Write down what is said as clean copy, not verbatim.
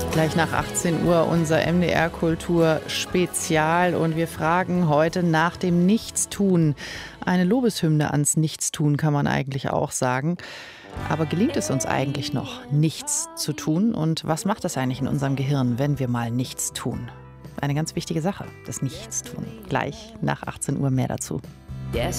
Gleich nach 18 Uhr unser MDR Kultur Spezial und wir fragen heute nach dem Nichtstun. Eine Lobeshymne ans Nichtstun kann man eigentlich auch sagen. Aber gelingt es uns eigentlich noch, nichts zu tun? Und was macht das eigentlich in unserem Gehirn, wenn wir mal nichts tun? Eine ganz wichtige Sache, das Nichtstun. Gleich nach 18 Uhr mehr dazu. Der